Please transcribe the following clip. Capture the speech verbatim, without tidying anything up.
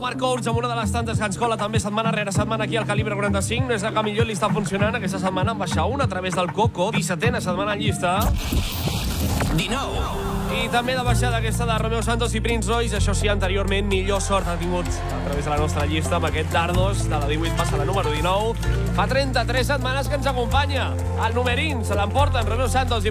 Marc Courts amb una de les tantes que ens cola també setmana rere setmana aquí al Calibre quaranta-cinc. No és el que millor li està funcionant aquesta setmana en baixar una a través del Coco. dissetena setmana en llista. dinou. I també de baixada aquesta de Romeo Santos i Prince Royce. Això sí, anteriorment millor sort ha tingut a través de la nostra llista amb aquest Dardos. De la divuit passa a la número dinou. Fa trenta-tres setmanes que ens acompanya. El numerín se l'emporten Romeo Santos i